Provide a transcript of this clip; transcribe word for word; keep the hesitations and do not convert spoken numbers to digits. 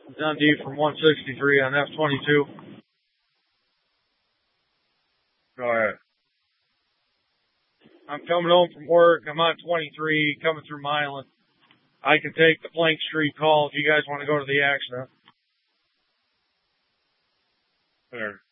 Dundee from one sixty-three on F twenty-two. Go ahead. I'm coming home from work. I'm on twenty-three, coming through Milan. I can take the Plank Street call if you guys want to go to the accident. There.